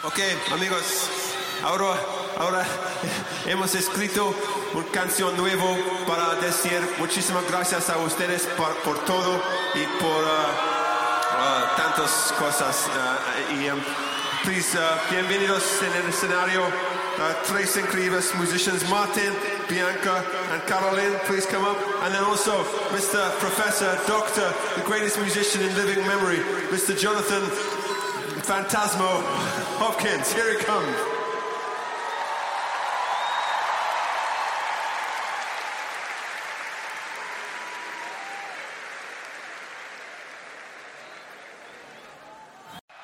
Ok, amigos, ahora hemos escrito una canción nueva para decir muchísimas gracias a ustedes por todo y por tantas cosas. Please, bienvenidos en el escenario. Tres incredibles musicians, Martin, Bianca, and Caroline, please come up. And then also Mr. Professor, Doctor, the greatest musician in living memory, Mr. Jonathan Phantasmo Hopkins. Here he comes.